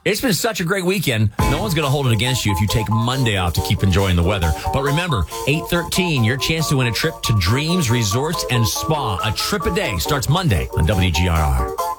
It's been such a great weekend. No one's going to hold it against you if you take Monday off to keep enjoying the weather. But remember, 8/13, your chance to win a trip to Dreams Resorts and Spa. A trip a day starts Monday on WGRR.